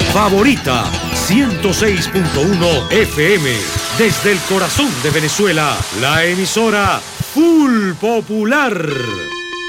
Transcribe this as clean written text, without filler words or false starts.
favorita 106.1 FM. Desde el corazón de Venezuela, la emisora Full Popular.